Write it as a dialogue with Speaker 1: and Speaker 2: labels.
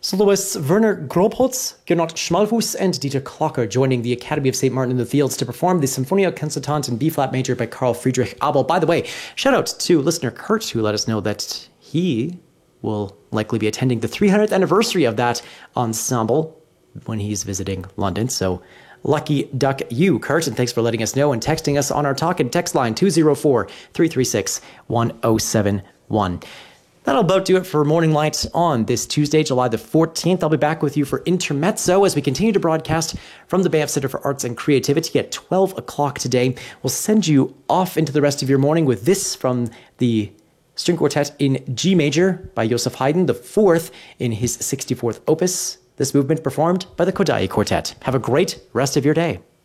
Speaker 1: Soloists Werner Grobholz, Gernot Schmalfuß, and Dieter Klocker joining the Academy of St. Martin in the Fields to perform the Symphonia Concertante in B-flat major by Carl Friedrich Abel. By the way, shout out to listener Kurt, who let us know that he will likely be attending the 300th anniversary of that ensemble when he's visiting London. So lucky duck you, Kurt, and thanks for letting us know and texting us on our talk and text line 204-336-1071. That'll about do it for Morning Light on this Tuesday, July the 14th. I'll be back with you for Intermezzo as we continue to broadcast from the Banff Center for Arts and Creativity at 12 o'clock today. We'll send you off into the rest of your morning with this from the String Quartet in G major by Joseph Haydn, the fourth in his 64th opus. This movement performed by the Kodály Quartet. Have a great rest of your day.